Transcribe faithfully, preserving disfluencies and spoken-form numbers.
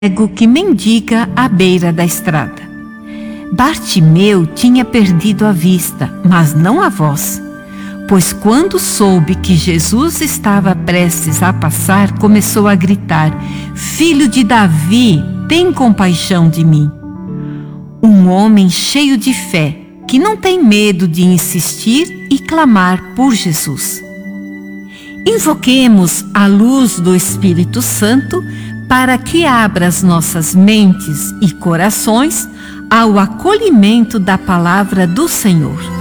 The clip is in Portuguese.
cego que mendiga à beira da estrada. Bartimeu tinha perdido a vista, mas não a voz, pois quando soube que Jesus estava prestes a passar, começou a gritar: Filho de Davi, tem compaixão de mim. Um homem cheio de fé, que não tem medo de insistir e clamar por Jesus. Invoquemos a luz do Espírito Santo para que abra as nossas mentes e corações ao acolhimento da palavra do Senhor.